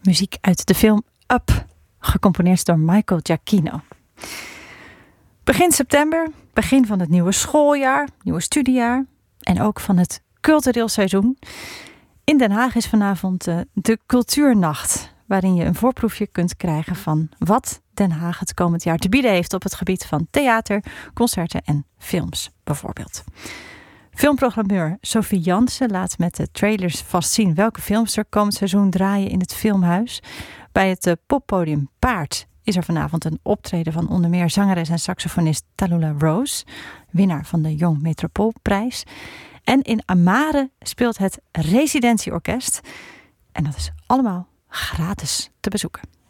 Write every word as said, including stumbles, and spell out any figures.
Muziek uit de film Up, gecomponeerd door Michael Giacchino. Begin september, begin van het nieuwe schooljaar, nieuwe studiejaar en ook van het cultureel seizoen. In Den Haag is vanavond uh, de Cultuurnacht, waarin je een voorproefje kunt krijgen van wat Den Haag het komend jaar te bieden heeft op het gebied van theater, concerten en films bijvoorbeeld. Filmprogrammeur Sophie Jansen laat met de trailers vast zien welke films er komend seizoen draaien in het Filmhuis. Bij het uh, poppodium Paard is er vanavond een optreden van onder meer zangeres en saxofonist Tallulah Rose, winnaar van de Young Metropoolprijs. En in Amare speelt het Residentieorkest. En dat is allemaal gratis te bezoeken.